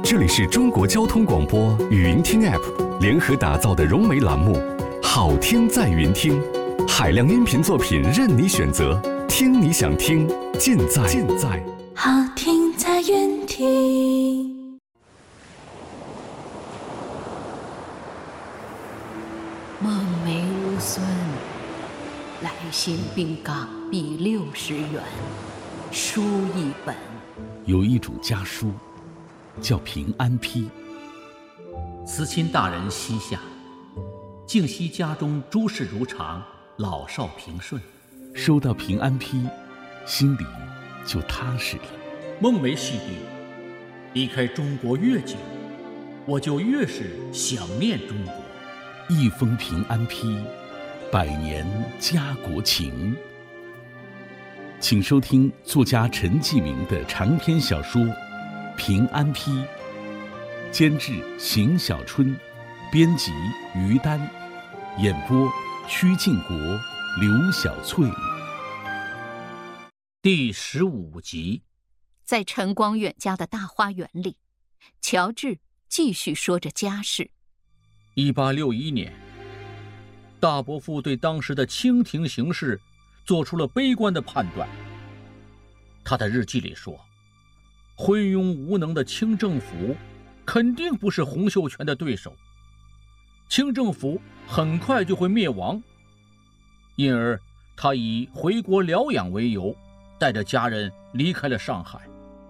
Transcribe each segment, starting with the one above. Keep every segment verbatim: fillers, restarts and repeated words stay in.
这里是中国交通广播语音听 App 联合打造的融媒栏目《好听在云听》，海量音频作品任你选择，听你想听，尽在尽在好听在云听。 梦梅无孙，来信并港币六十元，书一本。 有一主家书，叫平安批。 慈亲大人膝下，静息家中诸事如常，老少平顺。 收到平安批，心里就踏实了。 梦梅系弟，离开中国越久，我就越是想念中国。 一封平安批，百年家国情。请收听作家陈继明的长篇小说《平安批》，监制邢小春，编辑于丹，演播曲靖国、刘小翠。 第十五集。 在陈光远家的大花园里，乔治继续说着家事。 一八六一年，大伯父对当时的清廷形势做出了悲观的判断。他的日记里说，昏庸无能的清政府肯定不是洪秀全的对手，清政府很快就会灭亡，因而他以回国疗养为由，带着家人离开了上海。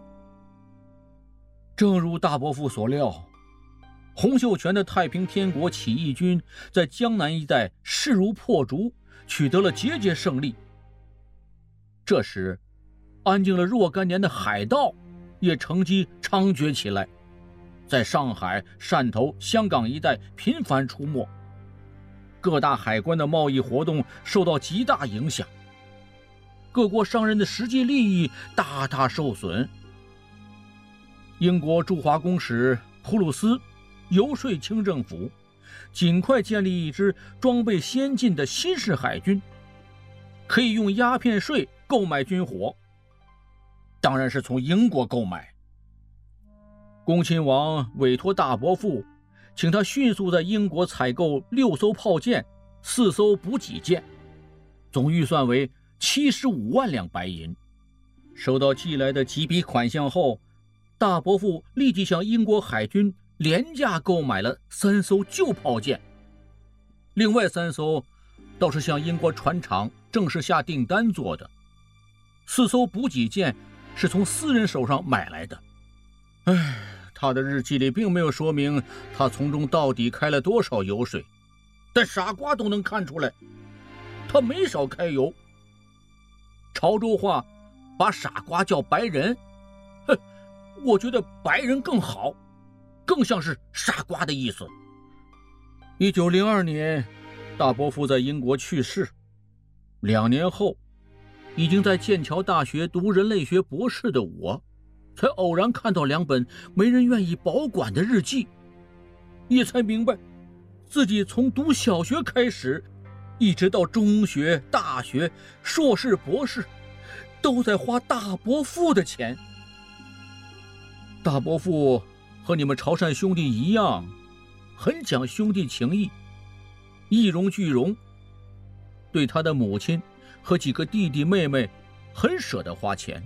正如大伯父所料，洪秀全的太平天国起义军在江南一带势如破竹，取得了节节胜利。这时，安静了若干年的海盗也乘机猖獗起来，在上海、汕头、香港一带频繁出没，各大海关的贸易活动受到极大影响，各国商人的实际利益大大受损。英国驻华公使普鲁斯游说清政府尽快建立一支装备先进的新式海军，可以用鸦片税购买军火，当然是从英国购买。恭亲王委托大伯父，请他迅速在英国采购六艘炮舰、四艘补给舰，总预算为七十五万两白银。收到寄来的几笔款项后，大伯父立即向英国海军廉价购买了三艘旧炮舰，另外三艘倒是向英国船厂正式下订单做的，四艘补给舰是从私人手上买来的。唉，他的日记里并没有说明他从中到底开了多少油水，但傻瓜都能看出来，他没少开油。潮州话把傻瓜叫白人，哼，我觉得白人更好，更像是傻瓜的意思。一九零二年，大伯父在英国去世，两年后，已经在剑桥大学读人类学博士的我，才偶然看到两本没人愿意保管的日记，也才明白自己从读小学开始，一直到中学、大学、硕士、博士，都在花大伯父的钱。大伯父和你们潮汕兄弟一样，很讲兄弟情谊，一荣俱荣，对他的母亲和几个弟弟妹妹很舍得花钱。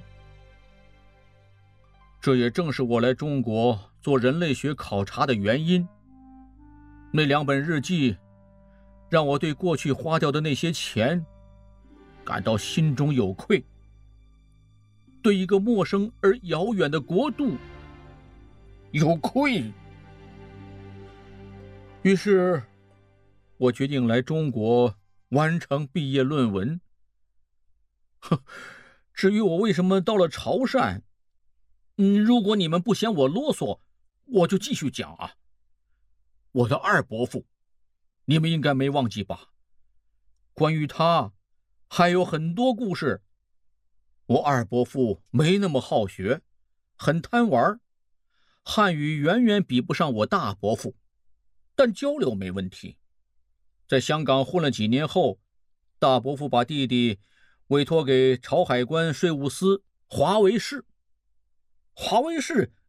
这也正是我来中国做人类学考察的原因。那两本日记让我对过去花掉的那些钱感到心中有愧，对一个陌生而遥远的国度有愧。于是我决定来中国完成毕业论文。至于我为什么到了潮汕，嗯，如果你们不嫌我啰嗦，我就继续讲啊。我的二伯父，你们应该没忘记吧？关于他，还有很多故事。我二伯父没那么好学，很贪玩，汉语远远比不上我大伯父，但交流没问题。在香港混了几年后，大伯父把弟弟委托给潮海关税务司华为士。华为士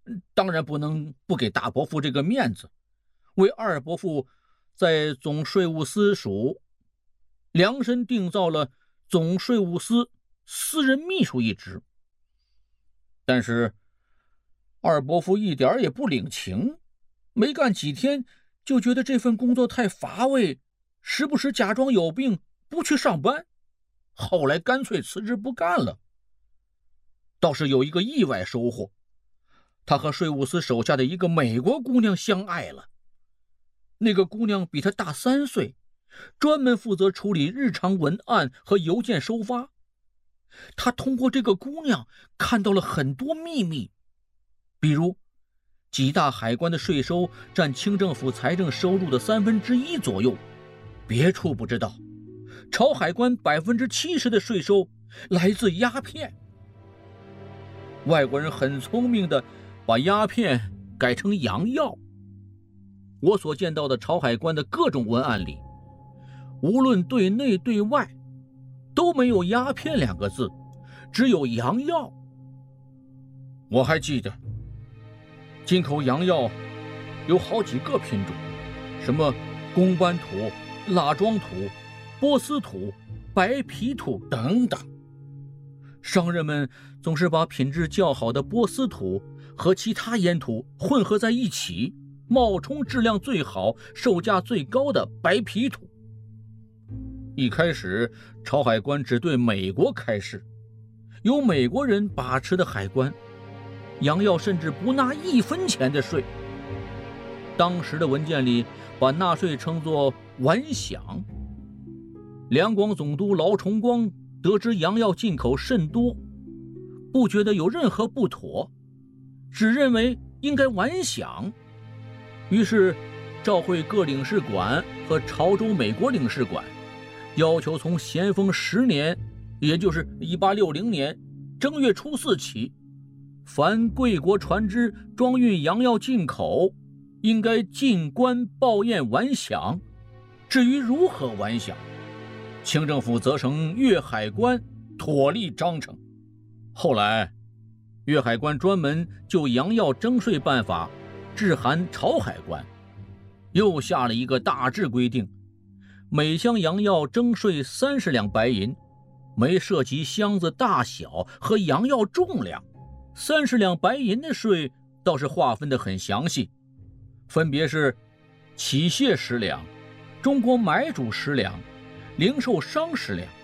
当然不能不给大伯父这个面子，为二伯父在总税务司署量身定造了总税务司私人秘书一职。但是二伯父一点也不领情，没干几天就觉得这份工作太乏味，时不时假装有病不去上班，后来干脆辞职不干了。倒是有一个意外收获，他和税务司手下的一个美国姑娘相爱了。那个姑娘比他大三岁，专门负责处理日常文案和邮件收发。他通过这个姑娘看到了很多秘密，比如几大海关的税收占清政府财政收入的三分之一左右，别处不知道，朝海关百分之七十的税收来自鸦片。外国人很聪明的把鸦片改成洋药。我所见到的朝海关的各种文案里，无论对内对外，都没有鸦片两个字，只有洋药。我还记得进口洋药有好几个品种，什么公班土、蜡庄土、波斯土、白皮土等等。商人们总是把品质较好的波斯土和其他烟土混合在一起，冒充质量最好、售价最高的白皮土。一开始朝海关只对美国开市，由美国人把持的海关，洋药甚至不纳一分钱的税。当时的文件里把纳税称作玩饷。两广总督劳崇光得知洋药进口甚多，不觉得有任何不妥，只认为应该玩饷，于是召会各领事馆和潮州美国领事馆，要求从咸丰十年，也就是一八六零年正月初四起，凡贵国船只装运洋药进口，应该进关报验玩饷。至于如何玩饷，清政府责成粤海关妥立章程。后来粤海关专门就洋药征税办法致函朝海关，又下了一个大致规定，每箱洋药征税三十两白银，没涉及箱子大小和洋药重量。三十两白银的税倒是划分得很详细，分别是起卸十两、中国买主十两、零售商十两。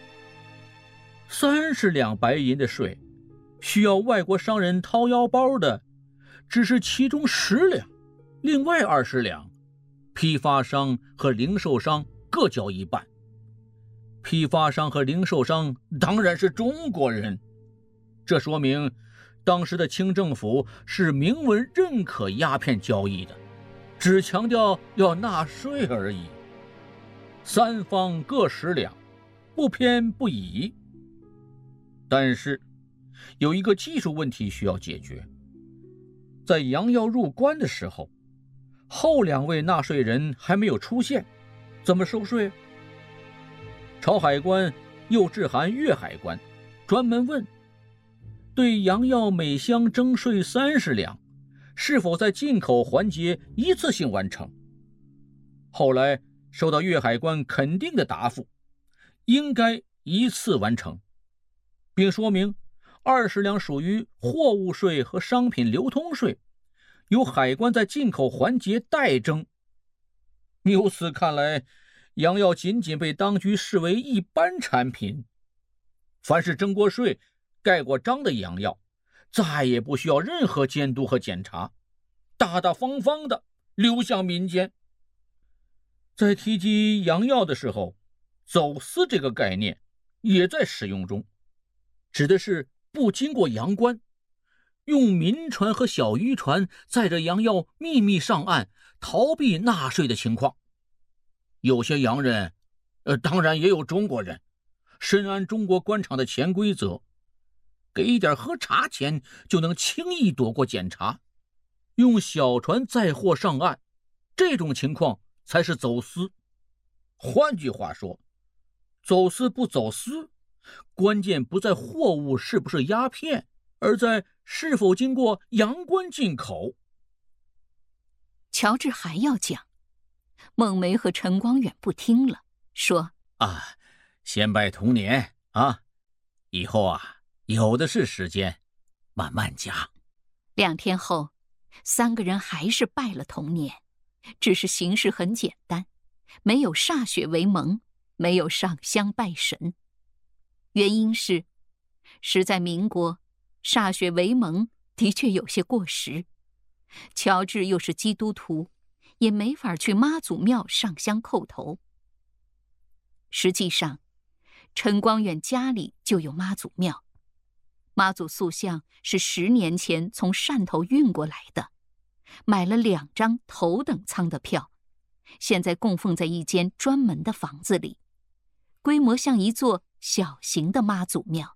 三十两白银的税，需要外国商人掏腰包的只是其中十两，另外二十两，批发商和零售商各交一半。批发商和零售商当然是中国人，这说明当时的清政府是明文认可鸦片交易的，只强调要纳税而已。三方各十两，不偏不倚。但是有一个技术问题需要解决，在洋药入关的时候，后两位纳税人还没有出现，怎么收税？朝海关又致函粤海关，专门问对洋药每箱征税三十两，是否在进口环节一次性完成？后来收到粤海关肯定的答复，应该一次完成，并说明二十两属于货物税和商品流通税，由海关在进口环节代征。由此看来，洋药仅仅被当局视为一般产品，凡是征过税、盖过章的洋药，再也不需要任何监督和检查，大大方方的流向民间。在提及洋药的时候，走私这个概念也在使用中，指的是不经过洋关，用民船和小渔船载着洋药秘密上岸，逃避纳税的情况。有些洋人，呃，当然也有中国人，深谙中国官场的潜规则，给一点喝茶钱就能轻易躲过检查，用小船载货上岸，这种情况才是走私。换句话说，走私不走私，关键不在货物是不是鸦片，而在是否经过阳关进口？ 乔治还要讲，孟梅和陈光远不听了，说： 啊，先拜同年啊，以后啊有的是时间，慢慢讲。 两天后，三个人还是拜了同年，只是形式很简单，没有歃血为盟，没有上香拜神。原因是，时在民国，歃血为盟的确有些过时。乔治又是基督徒，也没法去妈祖庙上香叩头。实际上，陈光远家里就有妈祖庙，妈祖塑像是十年前从汕头运过来的，买了两张头等舱的票，现在供奉在一间专门的房子里，规模像一座小型的妈祖庙。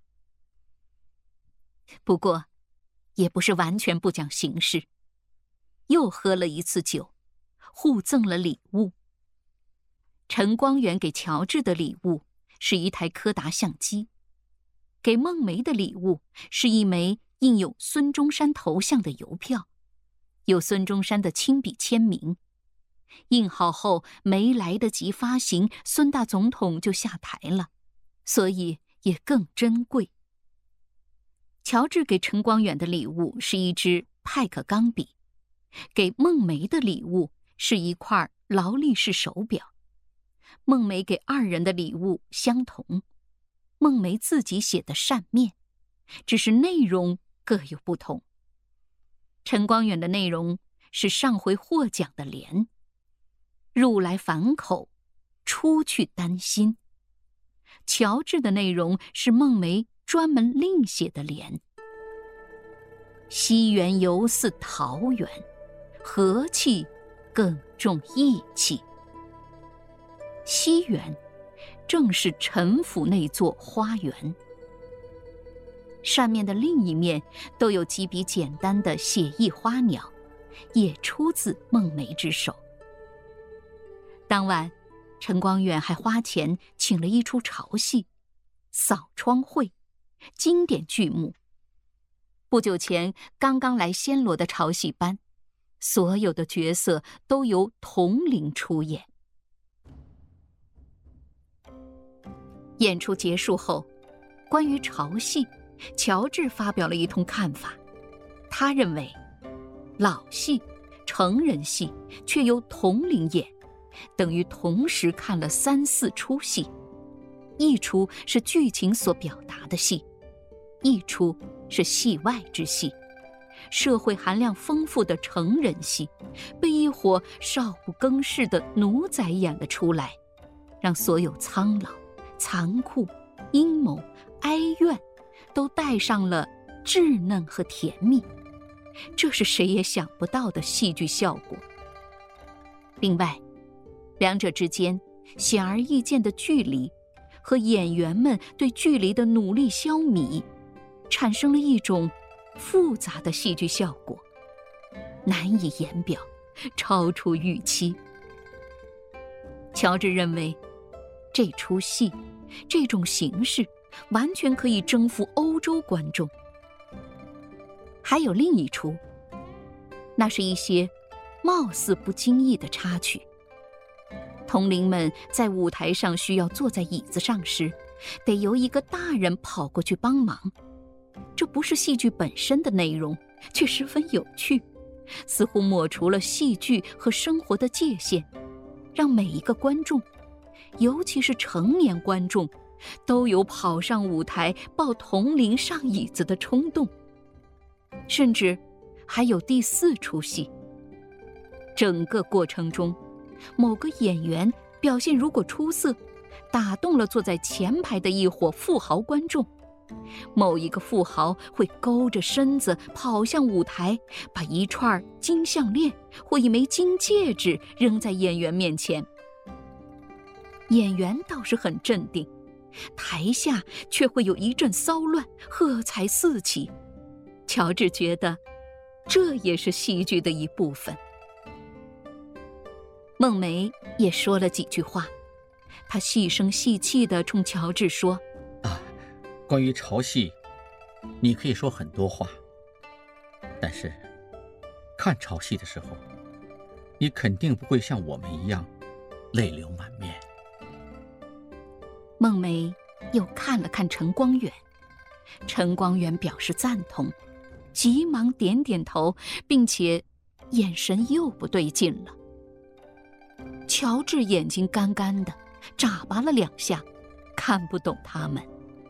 不过，也不是完全不讲形式，又喝了一次酒，互赠了礼物。陈光远给乔治的礼物是一台柯达相机，给孟梅的礼物是一枚印有孙中山头像的邮票，有孙中山的亲笔签名。印好后没来得及发行，孙大总统就下台了，所以也更珍贵。乔治给陈光远的礼物是一支派克钢笔，给孟梅的礼物是一块劳力士手表。孟梅给二人的礼物相同，孟梅自己写的扇面，只是内容各有不同。陈光远的内容是上回获奖的联：入来反口，出去担心。乔治的内容是孟梅专门另写的联：西园犹似桃园，和气更重义气。西园正是陈府那座花园。扇面的另一面都有几笔简单的写意花鸟，也出自孟梅之手。当晚，陈光远还花钱请了一出潮戏《扫窗会》，经典剧目。不久前刚刚来暹罗的潮戏班，所有的角色都由童龄出演。演出结束后，关于潮戏，乔治发表了一通看法。他认为，老戏、成人戏却由童龄演，等于同时看了三四出戏。一出是剧情所表达的戏，一出是戏外之戏，社会含量丰富的成人戏，被一伙少不更事的奴才演了出来，让所有苍老、残酷、阴谋、哀怨都带上了稚嫩和甜蜜，这是谁也想不到的戏剧效果。另外，两者之间显而易见的距离和演员们对距离的努力消弭，产生了一种复杂的戏剧效果，难以言表，超出预期。乔治认为，这出戏，这种形式完全可以征服欧洲观众。还有另一出，那是一些貌似不经意的插曲。童龄们在舞台上需要坐在椅子上时，得由一个大人跑过去帮忙。这不是戏剧本身的内容，却十分有趣，似乎抹除了戏剧和生活的界限，让每一个观众，尤其是成年观众，都有跑上舞台抱童龄上椅子的冲动。甚至还有第四出戏，整个过程中，某个演员表现如果出色，打动了坐在前排的一伙富豪观众，某一个富豪会勾着身子跑向舞台，把一串金项链或一枚金戒指扔在演员面前。演员倒是很镇定，台下却会有一阵骚乱，喝彩四起。乔治觉得这也是戏剧的一部分。孟梅也说了几句话，她细声细气地冲乔治说： 啊，关于潮戏，你可以说很多话， 但是看潮戏的时候，你肯定不会像我们一样泪流满面。 孟梅又看了看陈光远，陈光远表示赞同，急忙点点头，并且眼神又不对劲了。乔治眼睛干干的，眨巴了两下，看不懂他们。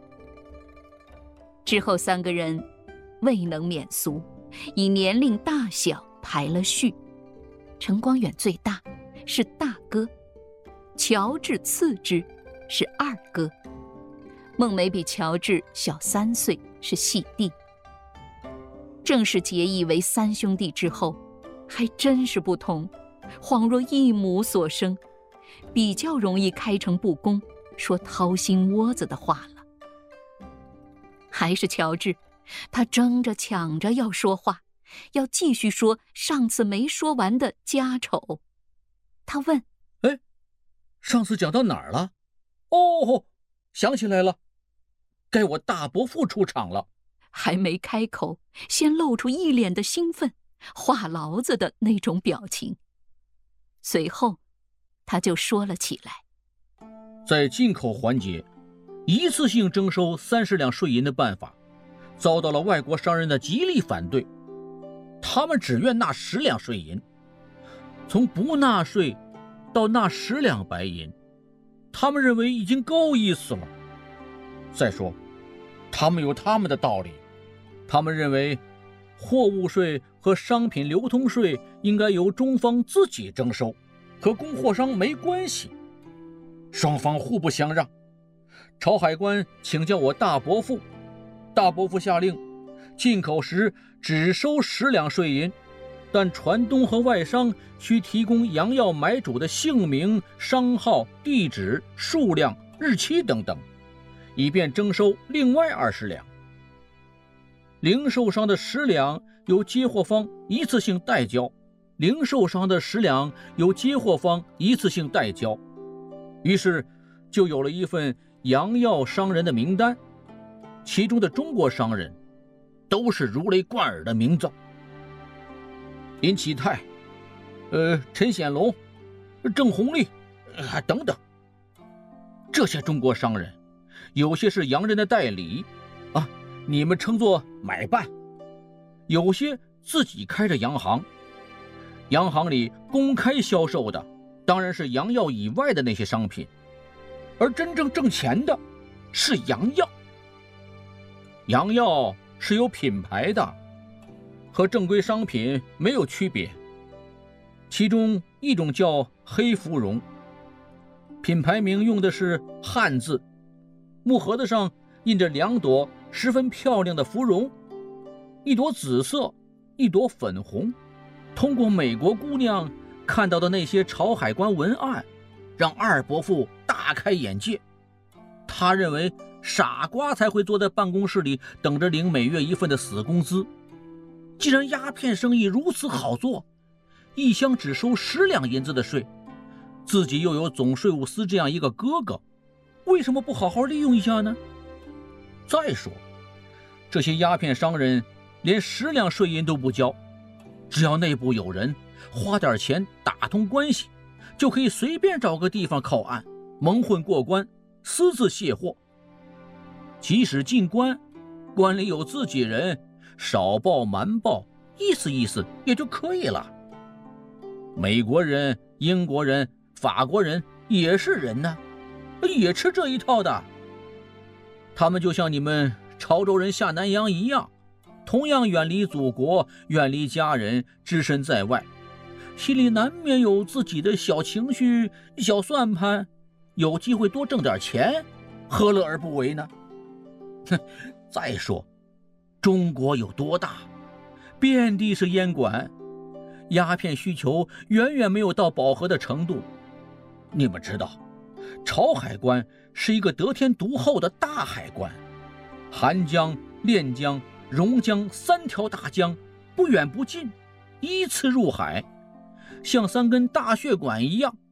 之后三个人未能免俗，以年龄大小排了序。陈光远最大，是大哥；乔治次之，是二哥；孟梅比乔治小三岁，是细弟。正式结义为三兄弟之后，还真是不同，恍若一母所生，比较容易开诚布公，说掏心窝子的话了。还是乔治，他争着抢着要说话，要继续说上次没说完的家丑。他问： 哎，上次讲到哪儿了？哦，想起来了，该我大伯父出场了。 还没开口，先露出一脸的兴奋，话痨子的那种表情。随后他就说了起来。 在进口环节，一次性征收三十两税银的办法遭到了外国商人的极力反对，他们只愿纳十两税银，从不纳税到纳十两白银，他们认为已经够意思了。再说他们有他们的道理，他们认为货物税和商品流通税应该由中方自己征收，和供货商没关系。双方互不相让，朝海关请教我大伯父，大伯父下令，进口时只收十两税银，但船东和外商需提供洋药买主的姓名、商号、地址、数量、日期等等，以便征收另外二十两。零售商的十两由接货方一次性代交，零售商的十两由接货方一次性代交。于是就有了一份洋药商人的名单，其中的中国商人都是如雷贯耳的名字：林启泰、呃陈显龙、郑红利、呃、等等。这些中国商人有些是洋人的代理啊，你们称作买办；有些自己开着洋行，洋行里公开销售的当然是洋药以外的那些商品，而真正挣钱的是洋药。洋药是有品牌的，和正规商品没有区别。其中一种叫黑芙蓉，品牌名用的是汉字，木盒子上印着两朵十分漂亮的芙蓉，一朵紫色，一朵粉红。通过美国姑娘看到的那些朝海关文案，让二伯父大开眼界。他认为傻瓜才会坐在办公室里等着领每月一份的死工资。既然鸦片生意如此好做，一箱只收十两银子的税，自己又有总税务司这样一个哥哥，为什么不好好利用一下呢？再说这些鸦片商人连十两税银都不交，只要内部有人花点钱打通关系，就可以随便找个地方靠岸，蒙混过关，私自卸货。即使进关，关里有自己人，少报瞒报，意思意思也就可以了。美国人、英国人、法国人也是人呢，也吃这一套的。他们就像你们潮州人下南洋一样，同样远离祖国，远离家人，只身在外，心里难免有自己的小情绪、小算盘，有机会多挣点钱，何乐而不为呢？哼，再说中国有多大，遍地是烟馆，鸦片需求远远没有到饱和的程度。你们知道，潮海关是一个得天独厚的大海关，韩江、练江、榕江三条大江不远不近，依次入海，像三根大血管一样。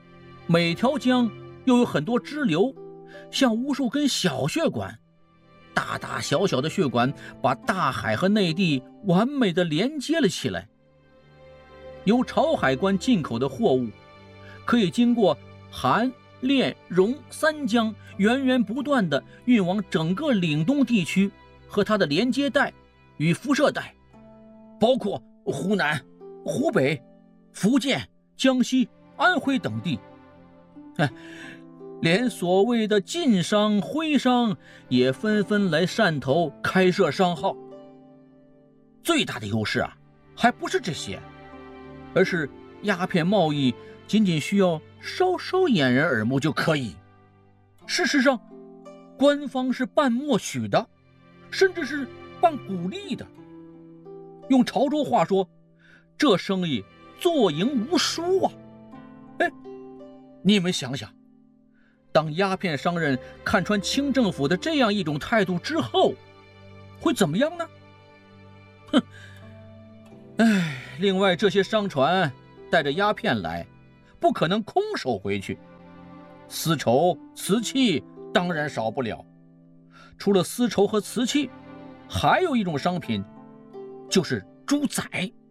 每条江又有很多支流，像无数根小血管， 大大小小的血管把大海和内地完美的连接了起来。由潮海关进口的货物，可以经过韩、练、蓉三江源源不断地运往整个岭东地区和它的连接带与辐射带，包括湖南、湖北、福建、江西、安徽等地。哎，连所谓的晋商、徽商也纷纷来汕头开设商号。最大的优势啊，还不是这些，而是鸦片贸易仅仅需要稍稍掩人耳目就可以。事实上，官方是半默许的，甚至是半鼓励的。用潮州话说，这生意做赢无输啊！哎，你们想想，当鸦片商人看穿清政府的这样一种态度之后，会怎么样呢？哼！哎，另外这些商船带着鸦片来，不可能空手回去。丝绸、瓷器当然少不了。除了丝绸和瓷器，还有一种商品，就是猪仔。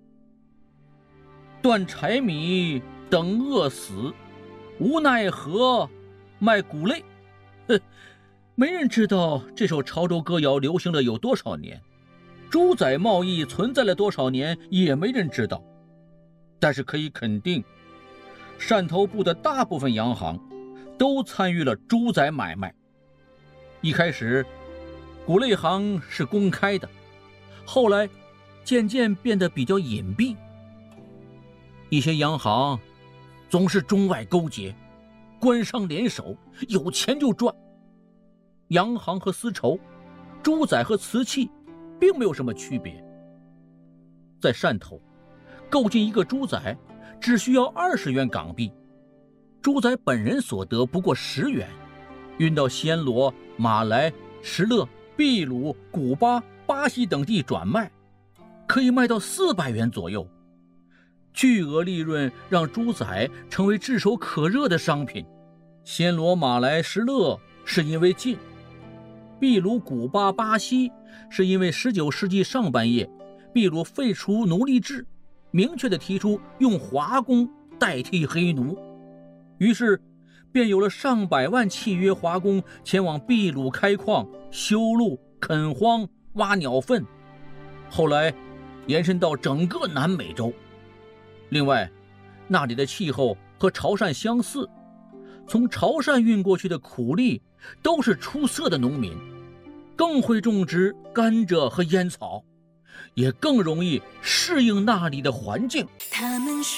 断柴米等饿死，无奈何卖谷类。哼，没人知道这首潮州歌谣流行了有多少年，猪仔贸易存在了多少年，也没人知道。但是可以肯定，汕头部的大部分洋行都参与了猪仔买卖。一开始，谷类行是公开的，后来渐渐变得比较隐蔽。一些洋行总是中外勾结，官商联手，有钱就赚。洋行和丝绸、猪仔和瓷器并没有什么区别。在汕头，购进一个猪仔只需要二十元港币，猪仔本人所得不过十元，运到暹罗、马来、石勒、秘鲁、古巴、巴西等地转卖，可以卖到四百元左右。巨额利润让猪仔成为炙手可热的商品。暹罗、马来、石勒是因为近，秘鲁、古巴、巴西是因为十九世纪上半叶秘鲁废除奴隶制，明确地提出用华工代替黑奴，于是便有了上百万契约华工前往秘鲁开矿、修路、垦荒、挖鸟粪，后来延伸到整个南美洲。另外，那里的气候和潮汕相似，从潮汕运过去的苦力都是出色的农民，更会种植甘蔗和烟草，也更容易适应那里的环境。 他们